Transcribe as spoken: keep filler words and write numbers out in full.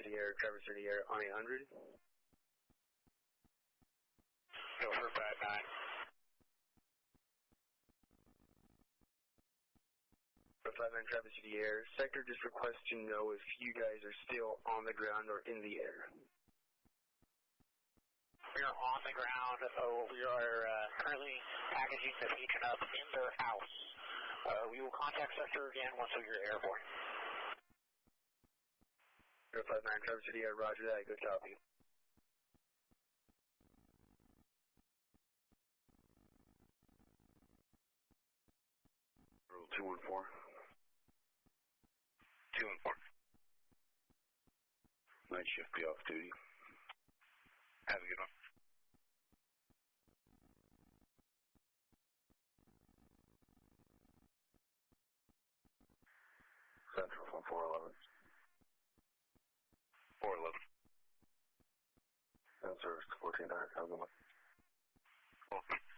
the air, Traverse through the air on eight hundred. Go for five nine. five nine Traverse through the air. Sector just requests to know if you guys are still on the ground or in the air. We are on the ground. Oh, we are uh, currently packaging the patient up in their house. Uh, we will contact sector again once we are airborne. zero five nine Traverse through the air, roger that, good copy. Roll two one four. two one four. Night shift be off duty. Have a good one. Central from four eleven. four eleven. And service to fourteen nine, have a good one. Cool.